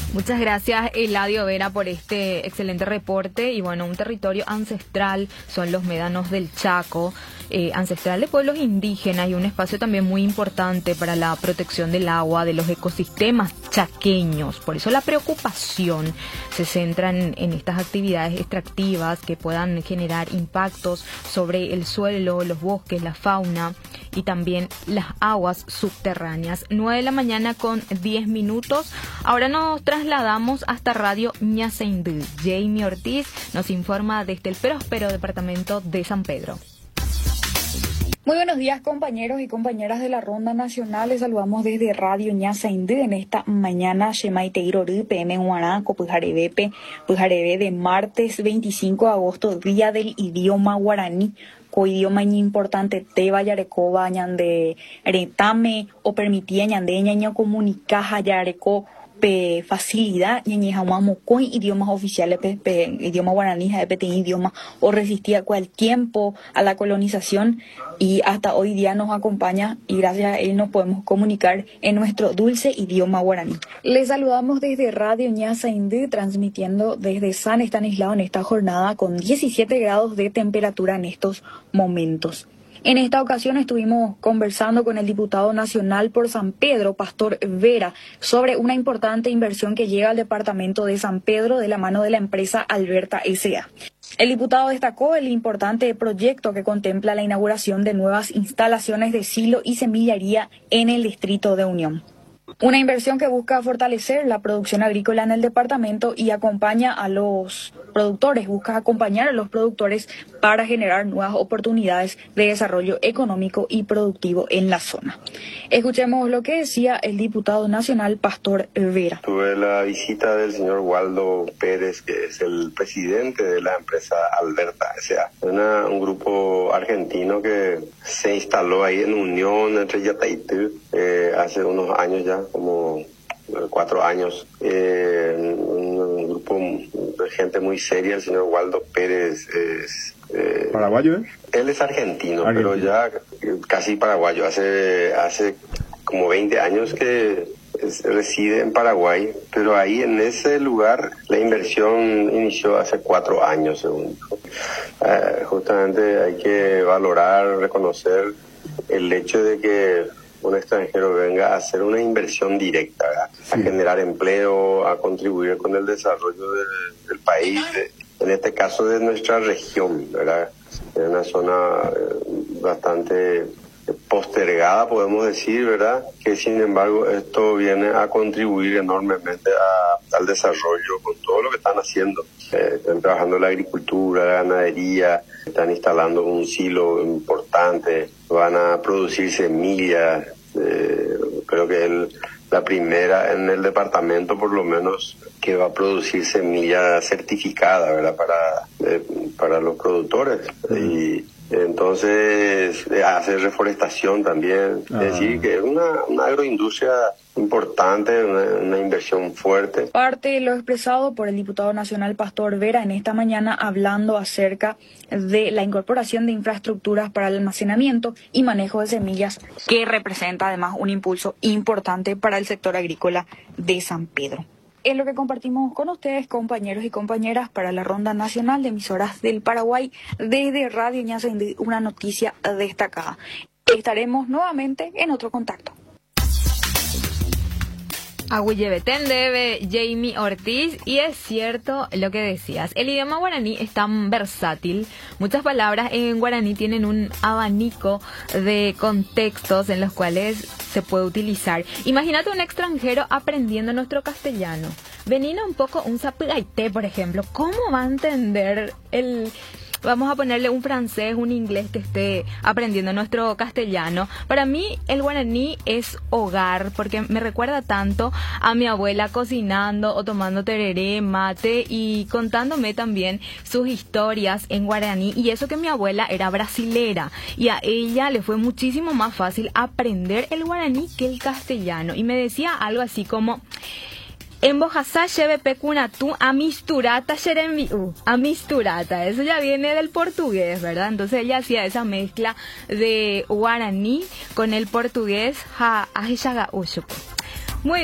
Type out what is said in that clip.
Muchas gracias, Eladio Vera, por este excelente reporte. Y bueno, un territorio ancestral son los médanos del Chaco, ancestral de pueblos indígenas, y un espacio también muy importante para la protección del agua, de los ecosistemas chaqueños. Por eso la preocupación se centra en estas actividades extractivas que puedan generar impactos sobre el suelo, los bosques, la fauna y también las aguas subterráneas. 9 con 10 minutos. Ahora nos trasladamos hasta Radio Ñaseindú. Jamie Ortiz nos informa desde el próspero departamento de San Pedro. Muy buenos días, compañeros y compañeras de la Ronda Nacional. Les saludamos desde Radio Ñaseindú en esta mañana. Shemaiteirorú, PM Huaraco, Pujarebe de martes 25 de agosto, Día del Idioma Guaraní. Idioma importante te vayareco ñande retame o permitía ñande ñaño comunicar yareco pe facilidad ñeñejamamo con idiomas oficiales pe idioma guaraní pe idioma o resistía cual tiempo a la colonización y hasta hoy día nos acompaña y gracias a él nos podemos comunicar en nuestro dulce idioma guaraní. Les saludamos desde Radio Ñaseindú, transmitiendo desde San Estanislao en esta jornada con 17 grados de temperatura en estos momentos. En esta ocasión estuvimos conversando con el diputado nacional por San Pedro, Pastor Vera, sobre una importante inversión que llega al departamento de San Pedro de la mano de la empresa Alberta S.A. El diputado destacó el importante proyecto que contempla la inauguración de nuevas instalaciones de silo y semillaría en el distrito de Unión. Una inversión que busca fortalecer la producción agrícola en el departamento y acompaña a los productores, busca acompañar a los productores para generar nuevas oportunidades de desarrollo económico y productivo en la zona. Escuchemos lo que decía el diputado nacional Pastor Vera. Tuve la visita del señor Waldo Pérez, que es el presidente de la empresa Alberta S.A. Un grupo argentino que se instaló ahí en Unión, entre Yataitú, hace unos años ya, como 4 años. Un grupo de gente muy seria. El señor Waldo Pérez es paraguayo, ¿eh? Él es argentino, pero ya casi paraguayo. Hace como 20 años que reside en Paraguay, pero ahí en ese lugar la inversión inició hace 4 años, según dijo. Justamente hay que valorar, reconocer el hecho de que un extranjero venga a hacer una inversión directa, ¿verdad? A generar empleo, a contribuir con el desarrollo del país, en este caso de nuestra región, ¿verdad? Es una zona bastante postergada, podemos decir, ¿verdad? Que sin embargo esto viene a contribuir enormemente al desarrollo con todo lo que están haciendo. Están trabajando en la agricultura, la ganadería, están instalando un silo importante, van a producir semillas, creo que es la primera en el departamento por lo menos que va a producir semilla certificada, ¿verdad? Para los productores. Y entonces hace reforestación también. Es decir, que es una agroindustria importante, una inversión fuerte. Parte de lo expresado por el diputado nacional Pastor Vera en esta mañana, hablando acerca de la incorporación de infraestructuras para el almacenamiento y manejo de semillas, que representa además un impulso importante para el sector agrícola de San Pedro. Es lo que compartimos con ustedes, compañeros y compañeras, para la Ronda Nacional de Emisoras del Paraguay desde Radio Ñaseindú, una noticia destacada. Estaremos nuevamente en otro contacto. Agüillebeten debe Jamie Ortiz, y es cierto lo que decías, el idioma guaraní es tan versátil, muchas palabras en guaraní tienen un abanico de contextos en los cuales se puede utilizar. Imagínate un extranjero aprendiendo nuestro castellano, veniendo un poco un zapugaité, por ejemplo, ¿cómo va a entender vamos a ponerle un francés, un inglés que esté aprendiendo nuestro castellano? Para mí el guaraní es hogar, porque me recuerda tanto a mi abuela cocinando o tomando tereré, mate y contándome también sus historias en guaraní. Y eso que mi abuela era brasilera y a ella le fue muchísimo más fácil aprender el guaraní que el castellano. Y me decía algo así como: en Bojasá lleve pecunatú amisturata xerembiú, amisturata, eso ya viene del portugués, ¿verdad? Entonces ella hacía esa mezcla de guaraní con el portugués, ja, ajichaga,